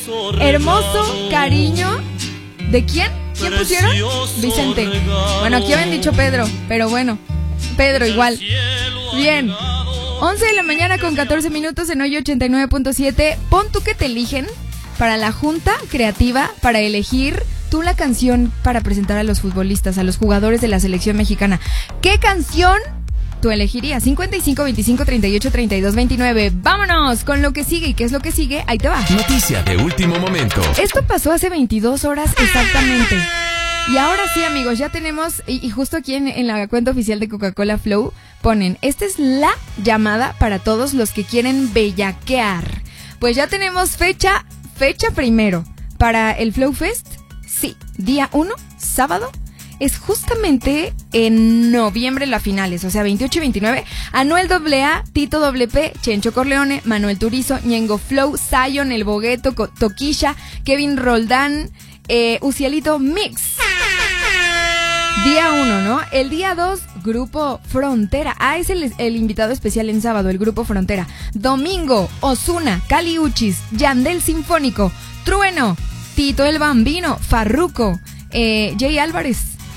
Hermoso cariño. ¿De quién? ¿Quién pusieron? Vicente. Bueno, aquí habían dicho Pedro, pero bueno, Pedro igual. Bien. 11 de la mañana con 14 minutos en hoy 89.7. Pon tú que te eligen para la junta creativa para elegir tú la canción para presentar a los futbolistas, a los jugadores de la selección mexicana. ¿Qué canción tú elegirías? 55 25 38 32 29. Vámonos con lo que sigue. ¿Y qué es lo que sigue? Ahí te va. Noticia de último momento. Esto pasó hace 22 horas exactamente. Y ahora sí, amigos, ya tenemos, y justo aquí en la cuenta oficial de Coca-Cola Flow, ponen, esta es la llamada para todos los que quieren bellaquear. Pues ya tenemos fecha primero para el Flow Fest. Sí, día 1, sábado. Es justamente en noviembre la finales, o sea, 28 y 29. Anuel AA, Tito WP, Chencho Corleone, Manuel Turizo, Ñengo Flow, Zion, El Bogueto, Toquilla, Kevin Roldán, Ucielito Mix. Día 1, ¿no? El día 2, Grupo Frontera. Es el invitado especial en sábado, el Grupo Frontera. Domingo, Ozuna, Kali Uchis, Yandel Sinfónico, Trueno, Tito el Bambino, Farruko, Jay Álvarez,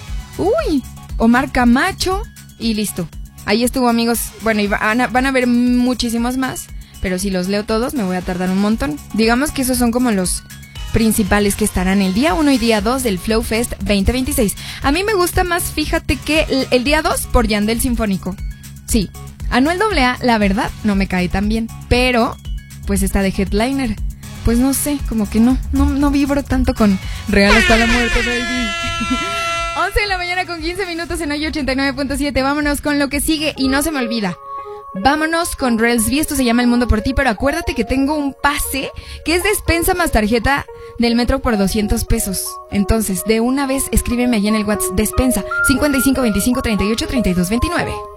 Omar Camacho y listo. Ahí estuvo, amigos. Bueno, y van a ver muchísimos más, pero si los leo todos me voy a tardar un montón. Digamos que esos son como los principales que estarán el día 1 y día 2 del Flow Fest 2026. A mí me gusta más, fíjate, que el día 2 por Yandel Sinfónico. Sí, Anuel AA, la verdad, no me cae tan bien, pero pues está de headliner. Pues no sé, como que no vibro tanto con Real hasta la muerte, baby. 11 de la mañana con 15 minutos en hoy 89.7. Vámonos con lo que sigue y no se me olvida. Vámonos con Relsby, esto se llama El Mundo por Ti, pero acuérdate que tengo un pase que es despensa más tarjeta del metro por 200 pesos. Entonces, de una vez, escríbeme allí en el WhatsApp, despensa 55 25 38 32 29.